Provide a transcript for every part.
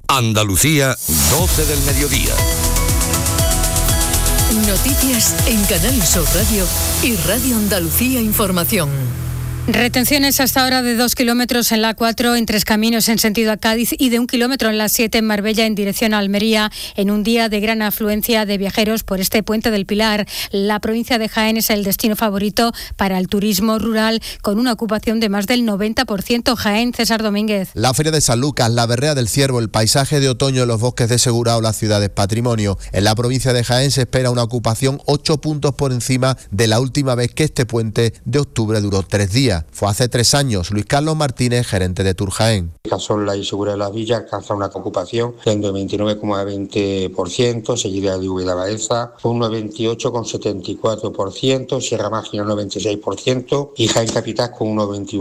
Andalucía, 12 del mediodía. Noticias en Canal Sur Radio y Radio Andalucía Información. Retenciones hasta ahora de 2 kilómetros en la A4 en Tres Caminos en sentido a Cádiz y de 1 kilómetro en la 7 en Marbella en dirección a Almería en un día de gran afluencia de viajeros por este puente del Pilar. La provincia de Jaén es el destino favorito para el turismo rural con una ocupación de más del 90%. Jaén, César Domínguez. La Feria de San Lucas, la Berrea del Ciervo, el paisaje de otoño en los bosques de Segura o las ciudades patrimonio. En la provincia de Jaén se espera una ocupación 8 puntos por encima de la última vez que este puente de octubre duró 3 días. Fue hace 3 años. Luis Carlos Martínez, gerente de Tour Jaén. Casola y Segura de las Villas alcanza una ocupación de 29,20%, seguida de Úbeda Baeza, un 98,74%, Sierra Mágina un 96% y Jaén Capital con un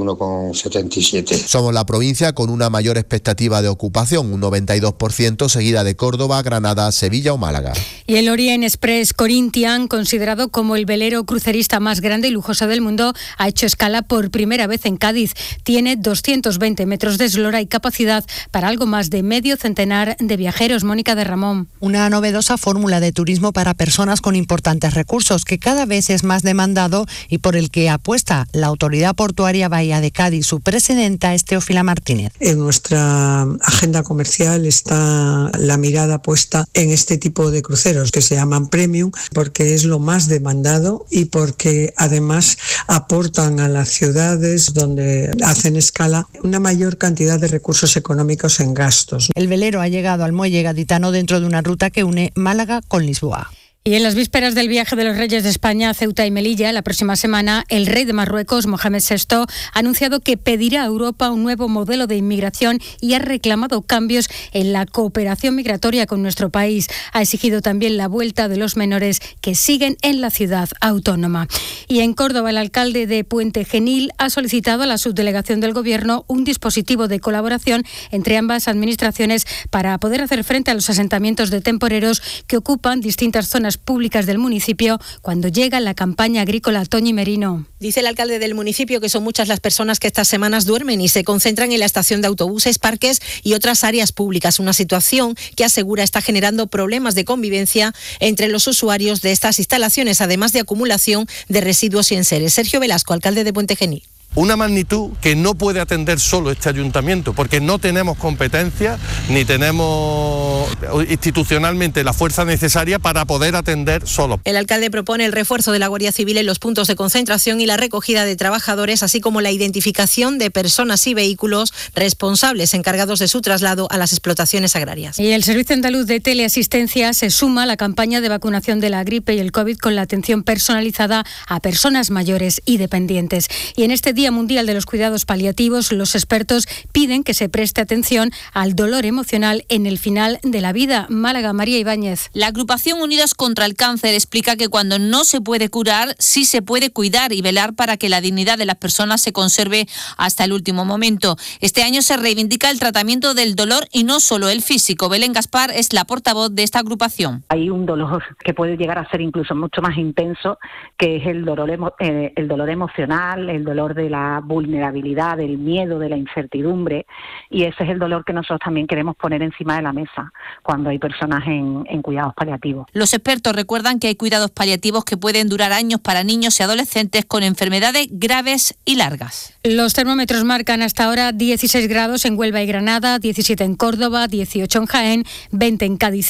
91,77%. Somos la provincia con una mayor expectativa de ocupación, un 92%, seguida de Córdoba, Granada, Sevilla o Málaga. Y el Orient Express Corinthian, considerado como el velero crucerista más grande y lujoso del mundo, ha hecho escala por primera vez en Cádiz. Tiene 220 metros de eslora y capacidad para algo más de medio centenar de viajeros. Mónica de Ramón. Una novedosa fórmula de turismo para personas con importantes recursos que cada vez es más demandado y por el que apuesta la Autoridad Portuaria Bahía de Cádiz. Su presidenta es Teófila Martínez. En nuestra agenda comercial está la mirada puesta en este tipo de cruceros que se llaman premium porque es lo más demandado y porque además aportan a las ciudades donde hacen escala una mayor cantidad de recursos económicos en gastos. El velero ha llegado al muelle gaditano dentro de una ruta que une Málaga con Lisboa. Y en las vísperas del viaje de los reyes de España a Ceuta y Melilla, la próxima semana, el rey de Marruecos, Mohamed VI, ha anunciado que pedirá a Europa un nuevo modelo de inmigración y ha reclamado cambios en la cooperación migratoria con nuestro país. Ha exigido también la vuelta de los menores que siguen en la ciudad autónoma. Y en Córdoba, el alcalde de Puente Genil ha solicitado a la subdelegación del Gobierno un dispositivo de colaboración entre ambas administraciones para poder hacer frente a los asentamientos de temporeros que ocupan distintas zonas públicas del municipio cuando llega la campaña agrícola Toñi Merino. Dice el alcalde del municipio que son muchas las personas que estas semanas duermen y se concentran en la estación de autobuses, parques y otras áreas públicas, una situación que asegura está generando problemas de convivencia entre los usuarios de estas instalaciones, además de acumulación de residuos y enseres. Sergio Velasco, alcalde de Puente Genil. Una magnitud que no puede atender solo este ayuntamiento, porque no tenemos competencia ni tenemos institucionalmente la fuerza necesaria para poder atender solo. El alcalde propone el refuerzo de la Guardia Civil en los puntos de concentración y la recogida de trabajadores, así como la identificación de personas y vehículos responsables encargados de su traslado a las explotaciones agrarias. Y el Servicio Andaluz de Teleasistencia se suma a la campaña de vacunación de la gripe y el COVID con la atención personalizada a personas mayores y dependientes. Y en este Día Mundial de los Cuidados Paliativos, los expertos piden que se preste atención al dolor emocional en el final de la vida. Málaga, María Ibáñez. La agrupación Unidas contra el Cáncer explica que cuando no se puede curar, sí se puede cuidar y velar para que la dignidad de las personas se conserve hasta el último momento. Este año se reivindica el tratamiento del dolor y no solo el físico. Belén Gaspar es la portavoz de esta agrupación. Hay un dolor que puede llegar a ser incluso mucho más intenso, que es el dolor emocional, el dolor de la vulnerabilidad, del miedo, de la incertidumbre, y ese es el dolor que nosotros también queremos poner encima de la mesa cuando hay personas en cuidados paliativos. Los expertos recuerdan que hay cuidados paliativos que pueden durar años para niños y adolescentes con enfermedades graves y largas. Los termómetros marcan hasta ahora 16 grados en Huelva y Granada, 17 en Córdoba, 18 en Jaén, 20 en Cádiz